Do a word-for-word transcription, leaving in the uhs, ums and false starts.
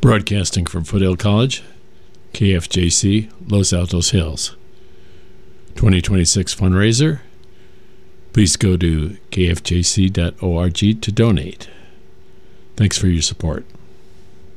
Broadcasting from Foothill College, K F J C, Los Altos Hills. twenty twenty-six fundraiser. Please go to k f j c dot org to donate. Thanks for your support.